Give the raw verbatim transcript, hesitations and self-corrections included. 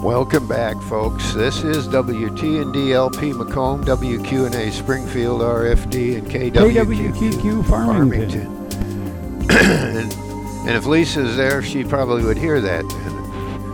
Welcome back, folks. This is W T N D L P Macomb, W Q N A Springfield R F D, and K W Q Q Farmington. Farmington. and, and if Lisa's there, she probably would hear that.